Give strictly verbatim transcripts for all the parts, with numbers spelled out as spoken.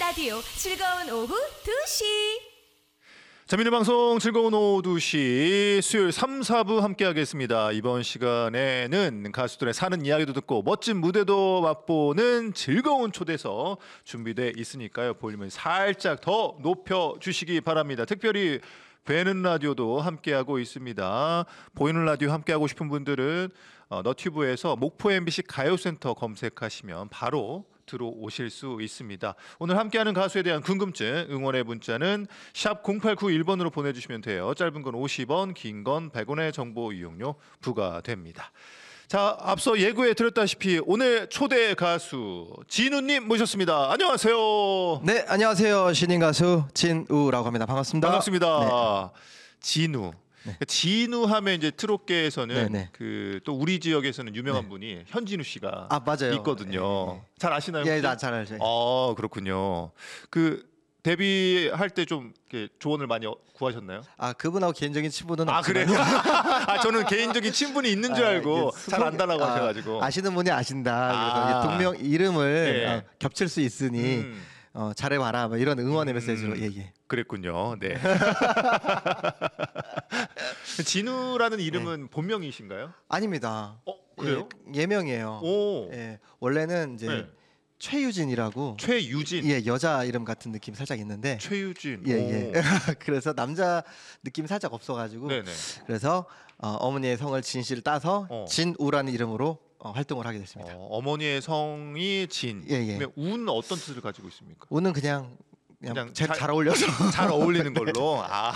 라디오 즐거운 오후 두 시. 재미있는 방송 즐거운 오후 두 시 수요일 삼, 사 부 함께하겠습니다. 이번 시간에는 가수들의 사는 이야기도 듣고 멋진 무대도 맛보는 즐거운 초대석 준비되어 있으니까요. 볼륨을 살짝 더 높여주시기 바랍니다. 특별히 뵈는 라디오도 함께하고 있습니다. 보이는 라디오 함께하고 싶은 분들은 어, 너튜브에서 목포 엠비씨 가요센터 검색하시면 바로 들어오실 수 있습니다. 오늘 함께하는 가수에 대한 궁금증, 응원의 문자는 샵 공팔구일 번으로 보내주시면 돼요. 짧은 건 오십 원, 긴 건 백 원의 정보 이용료 부과됩니다. 자, 앞서 예고에 드렸다시피 오늘 초대 가수 진우님 모셨습니다. 안녕하세요. 네, 안녕하세요. 신인 가수 진우라고 합니다. 반갑습니다. 반갑습니다. 네. 진우. 진우 하면 이제 트롯계에서는 네, 네. 그 또 우리 지역에서는 유명한 네. 분이 현진우 씨가 아, 맞아요. 있거든요. 네, 네. 잘 아시나요? 예, 혹시? 나잘 알죠. 아, 그렇군요. 그 데뷔할 때 좀 조언을 많이 어- 구하셨나요? 아, 그분하고 개인적인 친분은 아, 없지만요. 그래요? 아, 저는 개인적인 친분이 있는 줄 아, 알고 이게 잘 안다라고 아, 하셔가지고. 아시는 분이 아신다. 그래서 아. 이게 동명 이름을 네. 어, 겹칠 수 있으니 음. 어, 잘해봐라. 뭐 이런 응원의 메시지로 음. 예, 예. 그랬군요. 네. 진우라는 이름은 본명이신가요? 아닙니다. 어, 그래요? 예, 예명이에요. 오. 예, 원래는 이제 네. 최유진이라고 최유진. 예, 여자 이름 같은 느낌이 살짝 있는데 최유진. 예, 오. 예. 그래서 남자 느낌이 살짝 없어가지고 네네. 그래서 어, 어머니의 성을 진 씨를 따서 어. 진우라는 이름으로 어, 활동을 하게 됐습니다. 어, 어머니의 성이 진. 예, 예. 그러면 운 어떤 뜻을 가지고 있습니까? 우는 그냥 그냥, 그냥 잘, 잘- 잘 어울려서 잘 어울리는 걸로. 아,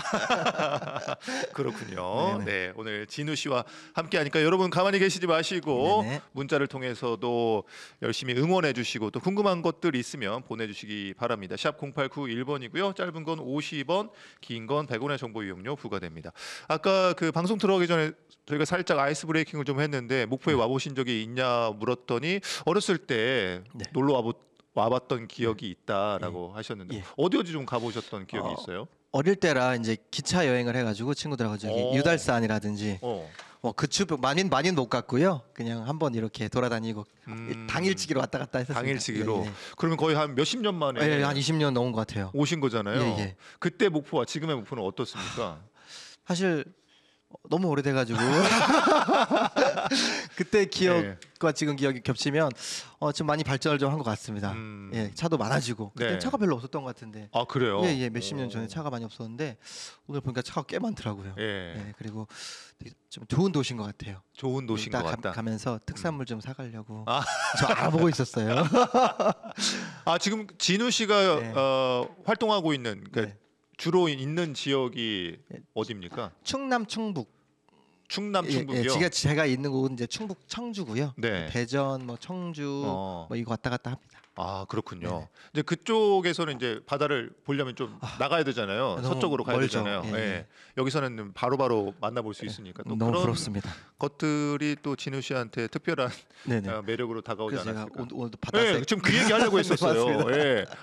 그렇군요. 네네. 네, 오늘 진우 씨와 함께하니까 여러분 가만히 계시지 마시고 네네. 문자를 통해서도 열심히 응원해주시고 또 궁금한 것들 있으면 보내주시기 바랍니다. 샵 공팔구일 번이고요. 짧은 건 오십 원, 긴 건 백 원의 정보 이용료 부과됩니다. 아까 그 방송 들어가기 전에 저희가 살짝 아이스 브레이킹을 좀 했는데 목포에 와보신 적이 있냐 물었더니 어렸을 때 네. 놀러 와보 와봤던 기억이 있다라고 하셨는데 예. 어디 어디 좀 가보셨던 기억이 어, 있어요? 어릴 때라 이제 기차 여행을 해가지고 친구들하고 저기 오. 유달산이라든지 어. 뭐 그추 많이는 많이는 못 갔고요. 그냥 한번 이렇게 돌아다니고 음. 당일치기로 왔다 갔다 했었습니다. 당일치기로. 예, 그러면 거의 한 몇십 년 만에 예. 예, 한 이십 년 넘은 것 같아요. 오신 거잖아요. 예, 예. 그때 목포와 지금의 목포는 어떻습니까? 사실 너무 오래돼가지고 그때 기억과 지금 기억이 겹치면 어, 좀 많이 발전을 좀 한 것 같습니다. 음. 예, 차도 많아지고 그때 네. 차가 별로 없었던 것 같은데 아, 그래요? 예, 예, 몇십 년 오. 전에 차가 많이 없었는데 오늘 보니까 차가 꽤 많더라고요. 예. 예, 그리고 되게 좀 좋은 도시인 것 같아요. 좋은 도시인 이따 것 가- 같다. 가면서 특산물 좀 사가려고 아. 저 알아보고 있었어요. 아, 지금 진우 씨가 네. 어, 활동하고 있는 그 네. 주로 있는 지역이 예. 어디입니까? 충남 충북. 충남 예, 충북이요. 예, 제가 제가 있는 곳은 이제 충북 청주고요. 네. 대전, 뭐 청주, 어. 뭐 이거 왔다 갔다 합니다. 아, 그렇군요. 네네. 이제 그쪽에서는 이제 바다를 보려면 좀 나가야 되잖아요. 너무 서쪽으로 가야 멀죠. 되잖아요. 예, 예. 예. 여기서는 바로바로 만나볼 수 있으니까 또 너무 그런 부럽습니다. 것들이 또 진우 씨한테 특별한 네네. 어, 매력으로 다가오지 그래서 제가 않았을까. 오늘, 오늘도 바다색. 예, 지금 그 얘기 하려고 네, 했었어요. 맞습니다. 예,